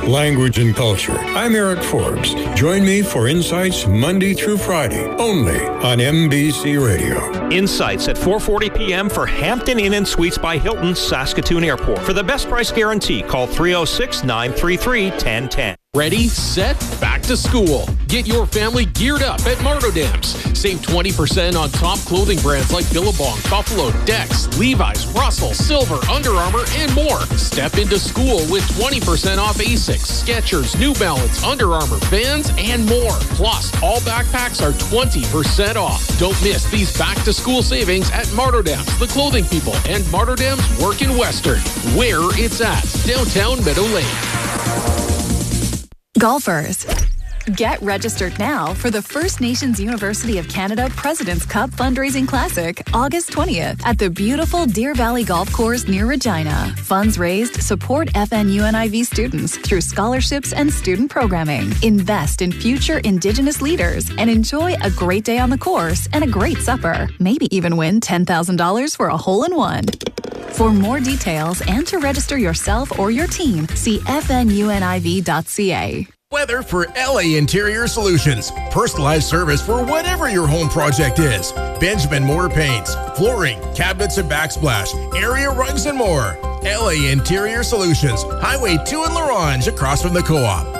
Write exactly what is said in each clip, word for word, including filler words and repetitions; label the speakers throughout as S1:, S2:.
S1: language, and culture. I'm Eric Forbes. Join me for Insights Monday through Friday, only on M B C Radio.
S2: Insights at four forty p.m. for Hampton Inn and Suites by Hilton, Saskatoon Airport. For the best price guarantee, call three oh six, nine three three, one oh one oh.
S3: Ready, set, back to school. Get your family geared up at Martodams. Save twenty percent on top clothing brands like Billabong, Buffalo, Dex, Levi's, Russell, Silver, Under Armour, and more. Step into school with twenty percent off Asics, Skechers, New Balance, Under Armour, Vans, and more. Plus, all backpacks are twenty percent off. Don't miss these back-to-school savings at Martodams, The Clothing People, and Martodams Work in Western, where it's at, downtown Meadow Lake.
S4: Golfers, get registered now for the First Nations University of Canada President's Cup Fundraising Classic, August twentieth, at the beautiful Deer Valley Golf Course near Regina. Funds raised support F N U N I V students through scholarships and student programming. Invest in future Indigenous leaders and enjoy a great day on the course and a great supper. Maybe even win ten thousand dollars for a hole-in-one. For more details and to register yourself or your team, see f n u n i v dot c a.
S5: Weather for L A Interior Solutions. Personalized service for whatever your home project is. Benjamin Moore Paints, flooring, cabinets and backsplash, area rugs and more. L A Interior Solutions, Highway two in La Ronge, across from the Co-op.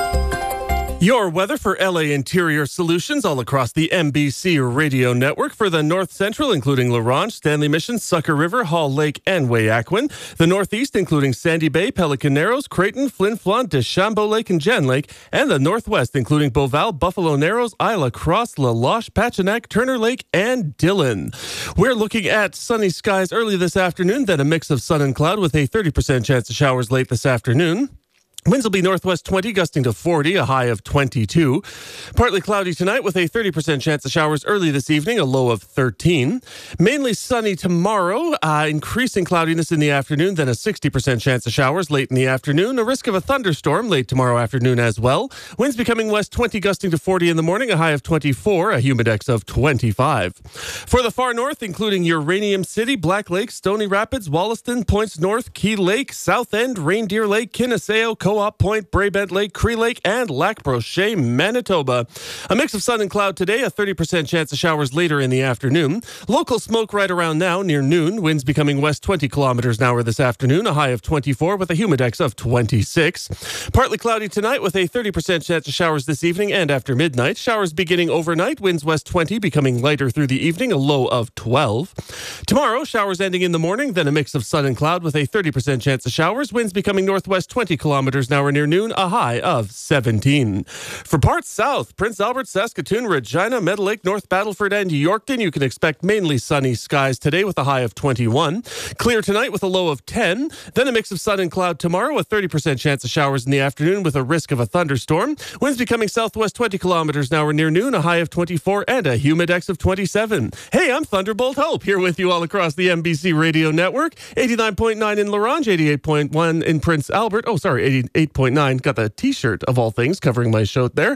S6: Your weather for L A Interior Solutions all across the M B C radio network for the North Central, including La Ronge, Stanley Mission, Sucker River, Hall Lake, and Wayakwen. The Northeast, including Sandy Bay, Pelican Narrows, Creighton, Flin Flon, Deschambault Lake, and Jan Lake. And the Northwest, including Beauval, Buffalo Narrows, Isla Cross, La Loche, Pachinak, Turner Lake, and Dillon. We're looking at sunny skies early this afternoon, then a mix of sun and cloud with a thirty percent chance of showers late this afternoon. Winds will be northwest twenty, gusting to forty, a high of twenty-two. Partly cloudy tonight with a thirty percent chance of showers early this evening, a low of thirteen. Mainly sunny tomorrow, uh, increasing cloudiness in the afternoon, then a sixty percent chance of showers late in the afternoon. A risk of a thunderstorm late tomorrow afternoon as well. Winds becoming west twenty, gusting to forty in the morning, a high of twenty-four, a humidex of twenty-five. For the far north, including Uranium City, Black Lake, Stony Rapids, Wollaston, Points North, Key Lake, South End, Reindeer Lake, Kinnaseo, Co-op Point, Braybent Lake, Cree Lake, and Lac Brochet, Manitoba. A mix of sun and cloud today, a thirty percent chance of showers later in the afternoon. Local smoke right around now near noon. Winds becoming west twenty kilometers an hour this afternoon, a high of twenty-four with a humidex of twenty-six. Partly cloudy tonight with a thirty percent chance of showers this evening and after midnight. Showers beginning overnight. Winds west twenty, becoming lighter through the evening, a low of twelve. Tomorrow, showers ending in the morning, then a mix of sun and cloud with a thirty percent chance of showers. Winds becoming northwest twenty kilometers an hour near noon, a high of seventeen. For parts south, Prince Albert, Saskatoon, Regina, Meadow Lake, North Battleford, and Yorkton, you can expect mainly sunny skies today with a high of twenty-one. Clear tonight with a low of ten. Then a mix of sun and cloud tomorrow, a thirty percent chance of showers in the afternoon with a risk of a thunderstorm. Winds becoming southwest twenty kilometers an hour near noon, a high of twenty-four, and a humidex of twenty-seven. Hey, I'm Thunderbolt Hope, here with you all across the M B C radio network. eighty-nine point nine in La Ronge, eighty-eight point one in Prince Albert. Oh, sorry, eighty-eight point nine. Got the t-shirt of all things covering my show there.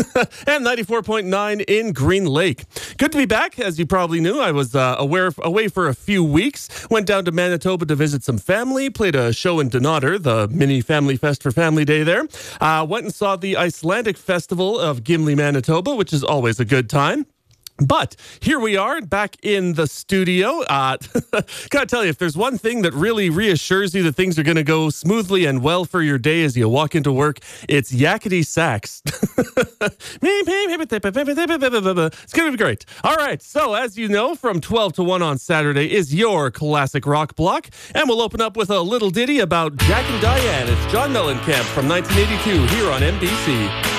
S6: And ninety-four point nine in Green Lake. Good to be back. As you probably knew, I was uh, aware, away for a few weeks. Went down to Manitoba to visit some family. Played a show in Donater, the mini family fest for Family Day there. Uh, went and saw the Icelandic Festival of Gimli, Manitoba, which is always a good time. But here we are back in the studio. Uh, gotta tell you, if there's one thing that really reassures you that things are going to go smoothly and well for your day as you walk into work, it's yakety sax. It's going to be great. All right. So as you know, from twelve to one on Saturday is your classic rock block. And we'll open up with a little ditty about Jack and Diane. It's John Mellencamp from nineteen eighty-two here on M B C.